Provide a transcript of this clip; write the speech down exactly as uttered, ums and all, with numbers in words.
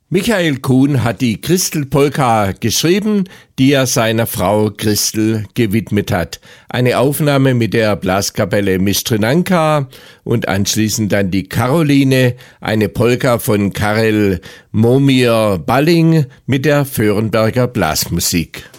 Michael Kuhn hat die Christel-Polka geschrieben, die er seiner Frau Christel gewidmet hat. Eine Aufnahme mit der Blaskapelle Mistrinanka und anschließend dann die Karoline, eine Polka von Karel Momir-Balling mit der Föhrenberger Blasmusik.